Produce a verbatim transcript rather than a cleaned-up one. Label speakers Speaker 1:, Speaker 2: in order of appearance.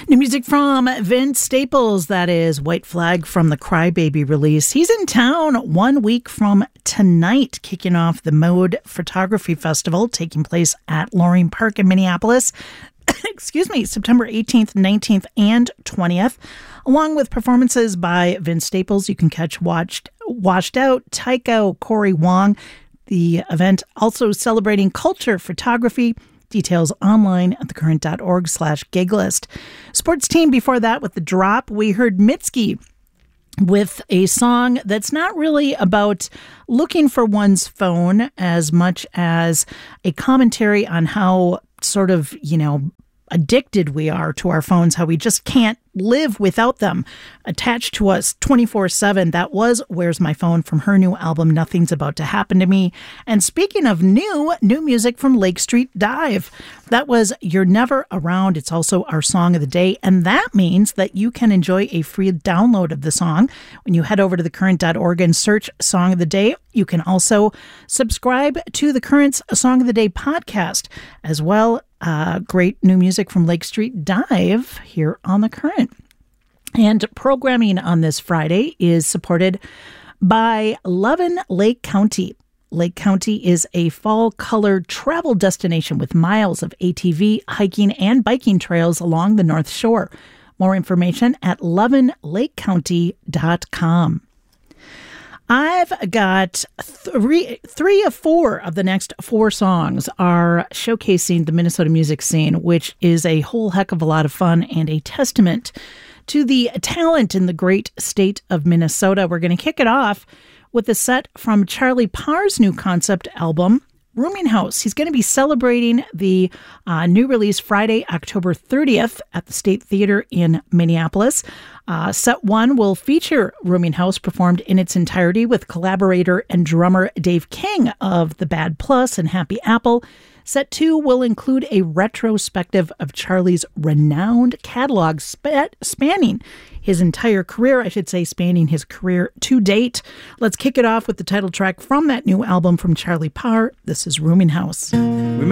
Speaker 1: New music from Vince Staples, that is White Flag from the Crybaby release. He's in town one week from tonight, kicking off the Mode Photography Festival taking place at Loring Park in Minneapolis. Excuse me, September eighteenth, nineteenth, and twentieth. Along with performances by Vince Staples, you can catch Watched, Washed Out, Tycho, Corey Wong. The event also celebrating culture photography. Details online at thecurrent.org slash gig list. Sports team before that with The Drop. We heard Mitski with a song that's not really about looking for one's phone as much as a commentary on how sort of, you know, addicted we are to our phones, how we just can't live without them attached to us twenty-four seven. That was Where's My Phone from her new album, Nothing's About to Happen to Me. And speaking of new, new music from Lake Street Dive. That was You're Never Around. It's also our song of the day. And that means that you can enjoy a free download of the song when you head over to the current dot org and search Song of the Day. You can also subscribe to the Current's Song of the Day podcast as well. Uh, great new music from Lake Street Dive here on The Current. And programming on this Friday is supported by Lovin' Lake County. Lake County is a fall-colored travel destination with miles of A T V, hiking, and biking trails along the North Shore. More information at lovin lake county dot com. I've got three, three of four of the next four songs are showcasing the Minnesota music scene, which is a whole heck of a lot of fun and a testament to the talent in the great state of Minnesota. We're going to kick it off with a set from Charlie Parr's new concept album, Rooming House. He's going to be celebrating the uh, new release Friday, October thirtieth at the State Theater in Minneapolis. Uh, set one will feature Rooming House performed in its entirety with collaborator and drummer Dave King of The Bad Plus and Happy Apple. Set two will include a retrospective of Charlie's renowned catalog sp- spanning his entire career, I should say spanning his career to date. Let's kick it off with the title track from that new album from Charlie Parr. This is Rooming House.